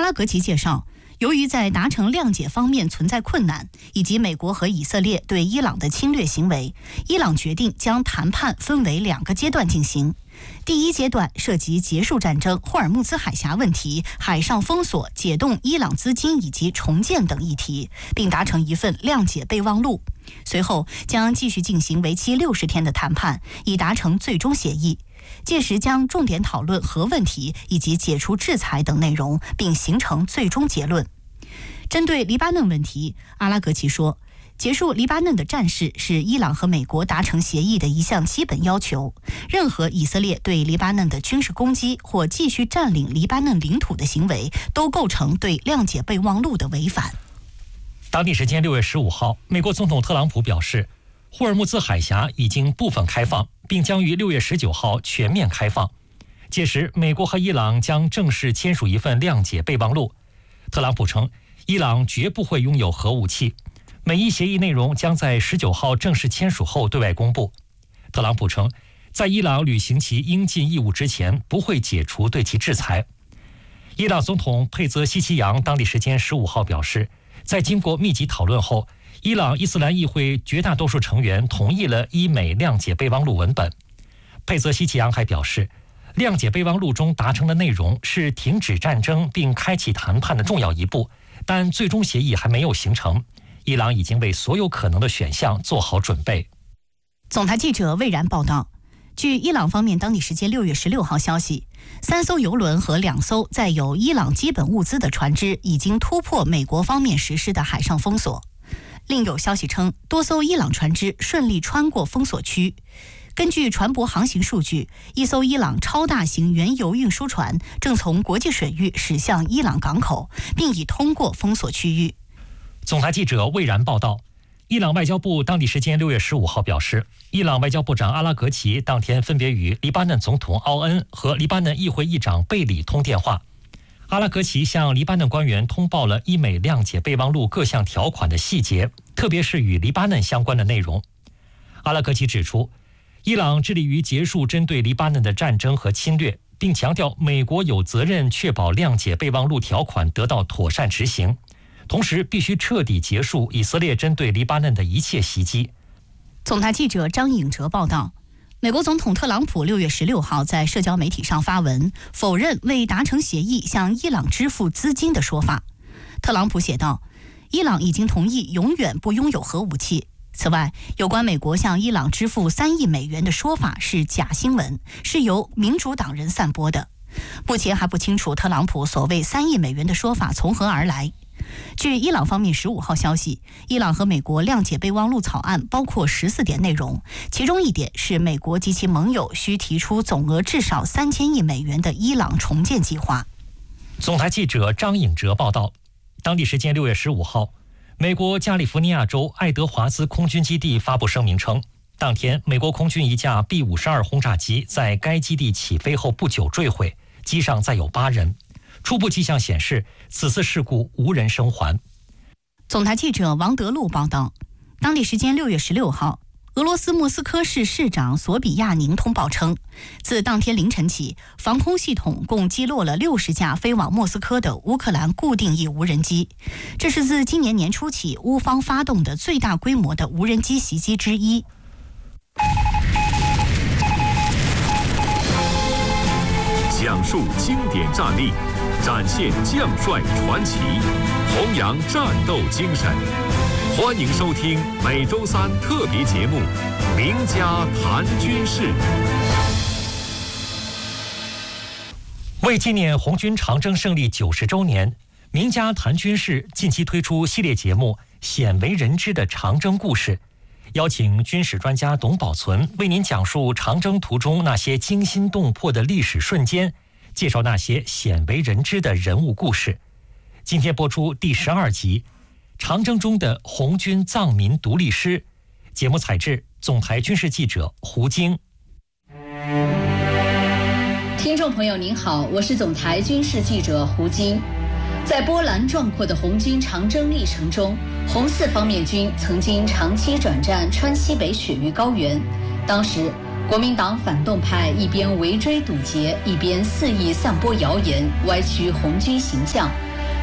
拉格齐介绍，由于在达成谅解方面存在困难，以及美国和以色列对伊朗的侵略行为，伊朗决定将谈判分为2个阶段进行。第一阶段涉及结束战争、霍尔木兹海峡问题、海上封锁、解冻伊朗资金以及重建等议题，并达成一份谅解备忘录。随后将继续进行为期60天的谈判，以达成最终协议。届时将重点讨论核问题以及解除制裁等内容，并形成最终结论。针对黎巴嫩问题，阿拉格齐说，结束黎巴嫩的战事是伊朗和美国达成协议的一项基本要求。任何以色列对黎巴嫩的军事攻击或继续占领黎巴嫩领土的行为，都构成对谅解备忘录的违反。 当地时间6月15号，美国总统特朗普表示，霍尔木兹海峡已经部分开放，并将于6月19号全面开放。届时，美国和伊朗将正式签署一份谅解备忘录。特朗普称，伊朗绝不会拥有核武器。每一协议内容将在19号正式签署后对外公布。特朗普称，在伊朗履行其应尽义务之前，不会解除对其制裁。伊朗总统佩泽西奇扬当地时间15号表示，在经过密集讨论后，伊朗伊斯兰议会绝大多数成员同意了伊美谅解备忘录文本。佩泽西奇扬还表示，谅解备忘录中达成的内容是停止战争并开启谈判的重要一步，但最终协议还没有形成。伊朗已经为所有可能的选项做好准备。 总台记者魏然报道，据伊朗方面当地时间6月16号消息，3艘油轮和2艘载有伊朗基本物资的船只已经突破美国方面实施的海上封锁。另有消息称，多艘伊朗船只顺利穿过封锁区。根据船舶航行数据，一艘伊朗超大型原油运输船正从国际水域驶向伊朗港口，并已通过封锁区域。 总台记者魏然报道，伊朗外交部当地时间6月15号表示，伊朗外交部长阿拉格齐当天分别与黎巴嫩总统奥恩和黎巴嫩议会议长贝里通电话。阿拉格齐向黎巴嫩官员通报了伊美谅解备忘录各项条款的细节，特别是与黎巴嫩相关的内容。阿拉格齐指出，伊朗致力于结束针对黎巴嫩的战争和侵略，并强调美国有责任确保谅解备忘录条款得到妥善执行，同时必须彻底结束以色列针对黎巴嫩的一切袭击。 总台记者张颖哲报道，美国总统特朗普6月16号在社交媒体上发文，否认未达成协议向伊朗支付资金的说法。特朗普写道，伊朗已经同意永远不拥有核武器。此外，有关美国向伊朗支付3亿美元的说法是假新闻，是由民主党人散播的。目前还不清楚特朗普所谓3亿美元的说法从何而来。据伊朗方面15号消息，伊朗和美国谅解备忘录草案包括14点内容，其中1点是美国及其盟友需提出总额至少3000亿美元的伊朗重建计划。 总台记者张颖哲报道，当地时间6月15号，美国加利福尼亚州爱德华兹空军基地发布声明称，当天美国空军一架 B-52 轰炸机在该基地起飞后不久坠毁，机上载有8人。初步迹象显示，此次事故无人生还。 总台记者王德禄报道，当地时间6月16号，俄罗斯莫斯科市市长索比亚宁通报称，自当天凌晨起，防空系统共击落了60架飞往莫斯科的乌克兰固定翼无人机，这是自今年年初起乌方发动的最大规模的无人机袭击之一。 讲述经典战例，展现将帅传奇，弘扬战斗精神。欢迎收听每周3特别节目《名家谈军事》。 为纪念红军长征胜利90周年，名家谈军事近期推出系列节目《鲜为人知的长征故事》，邀请军事专家董宝存为您讲述长征途中那些惊心动魄的历史瞬间，介绍那些鲜为人知的人物故事。今天播出第12集《长征中的红军藏民独立师》，节目采制总台军事记者胡晶。 听众朋友您好，我是总台军事记者胡晶。在波澜壮阔的红军长征历程中，红四方面军曾经长期转战川西北雪域高原。当时国民党反动派一边围追堵截，一边肆意散播谣言，歪曲红军形象，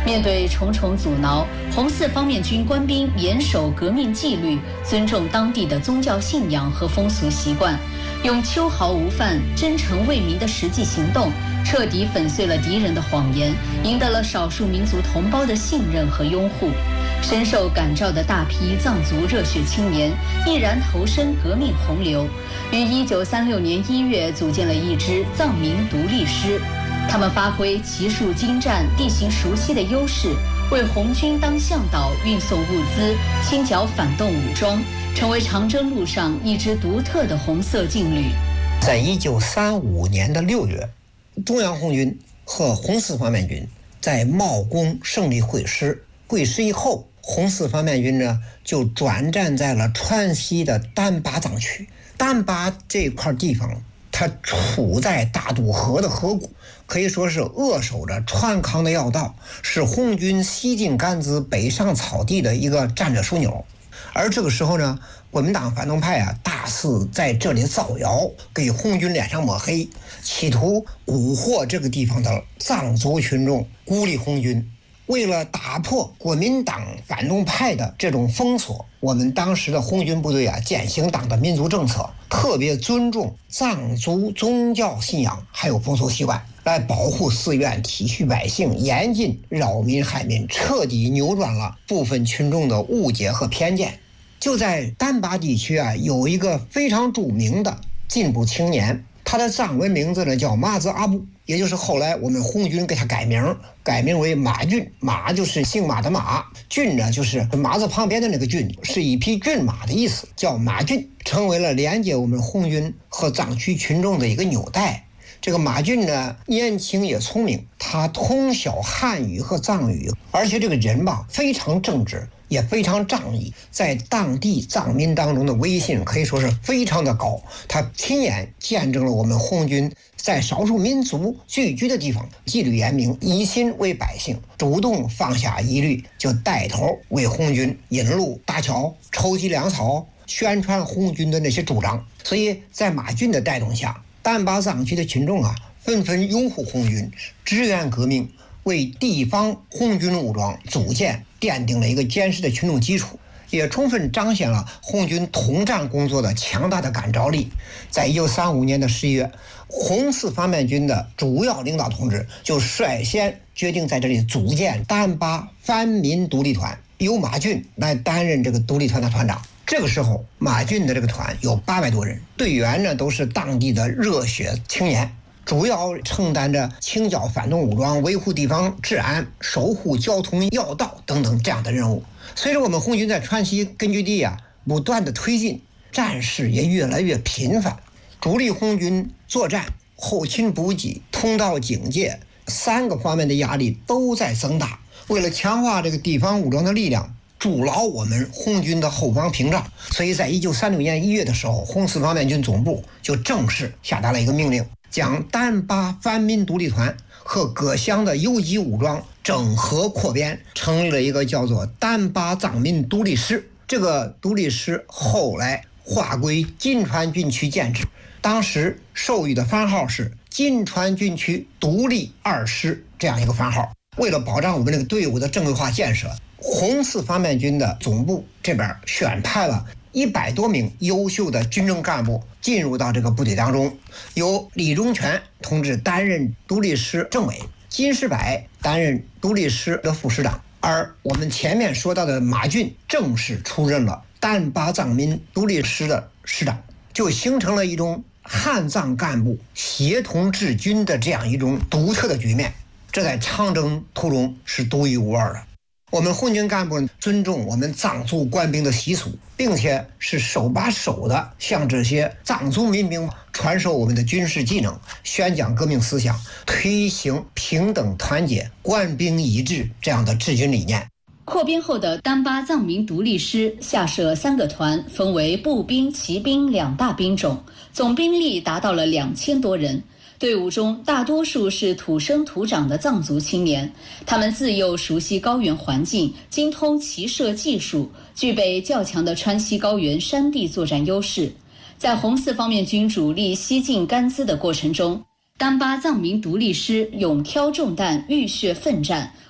面对重重阻挠，红四方面军官兵严守革命纪律，尊重当地的宗教信仰和风俗习惯，用秋毫无犯、真诚为民的实际行动，彻底粉碎了敌人的谎言，赢得了少数民族同胞的信任和拥护。深受感召的大批藏族热血青年毅然投身革命洪流，于1936年1月组建了一支藏民独立师。他们发挥骑术精湛、地形熟悉的优势，为红军当向导，运送物资，清剿反动武装，成为长征路上一支独特的红色劲旅。 在1935年的6月，中央红军和红四方面军在茂功胜利会师。会师以后，红四方面军呢就转战在了川西的丹巴藏区。丹巴这块地方，它处在大渡河的河谷，可以说是扼守着川康的要道，是红军西进甘孜、北上草地的一个战略枢纽。而这个时候呢，国民党反动派大肆在这里造谣，给红军脸上抹黑，企图蛊惑这个地方的藏族群众，孤立红军。为了打破国民党反动派的这种封锁，我们当时的红军部队践行党的民族政策，特别尊重藏族宗教信仰还有风俗习惯，来保护寺院，体恤百姓，严禁扰民害民，彻底扭转了部分群众的误解和偏见。就在丹巴地区有一个非常著名的进步青年，他的藏文名字呢叫马兹阿布，也就是后来我们红军给他改名为马俊。马就是姓马的马，俊呢就是马字旁边的那个俊，是一匹骏马的意思，叫马俊，成为了连接我们红军和藏区群众的一个纽带。这个马俊呢，年轻也聪明，他通晓汉语和藏语，而且这个人吧非常正直，也非常仗义，在当地藏民当中的威信可以说是非常的高。他亲眼见证了我们红军在少数民族聚居的地方纪律严明，以心为百姓，主动放下疑虑，就带头为红军引路搭桥、筹集粮草，宣传红军的那些主张。所以在马俊的带动下，丹巴藏区的群众纷纷拥护红军，支援革命，为地方红军武装组建奠定了一个坚实的群众基础，也充分彰显了红军统战工作的强大的感召力。在1935年的11月，红四方面军的主要领导同志就率先决定在这里组建丹巴番民独立团，由马俊来担任这个独立团的团长。这个时候，马俊的这个团有800多人，队员呢都是当地的热血青年，主要承担着清剿反动武装、维护地方治安、守护交通要道等等这样的任务。随着我们红军在川西根据地不断的推进，战事也越来越频繁，主力红军作战、后勤补给、通道警戒3个方面的压力都在增大。为了强化这个地方武装的力量，筑牢我们红军的后方屏障，所以在1936年1月的时候，红四方面军总部就正式下达了一个命令，将丹巴番民独立团和各乡的游击武装整合扩编，成立了一个叫做丹巴藏民独立师。这个独立师后来划归金川军区建制，当时授予的番号是金川军区独立2师这样一个番号。为了保障我们这个队伍的正规化建设，红四方面军的总部这边选派了100多名优秀的军政干部进入到这个部队当中，由李忠全同志担任独立师政委，金世柏担任独立师的副师长，而我们前面说到的马俊正式出任了丹巴藏民独立师的师长，就形成了一种汉藏干部协同治军的这样一种独特的局面，这在长征途中是独一无二的。我们红军干部尊重我们藏族官兵的习俗，并且是手把手的向这些藏族民兵传授我们的军事技能，宣讲革命思想，推行平等团结、官兵一致这样的治军理念。 扩编后的丹巴藏民独立师下设3个团，分为步兵、骑兵2大兵种，总兵力达到了2000多人。队伍中大多数是土生土长的藏族青年，他们自幼熟悉高原环境，精通骑射技术，具备较强的川西高原山地作战优势。在红四方面军主力西进甘孜的过程中，丹巴藏民独立师勇挑重担，浴血奋战，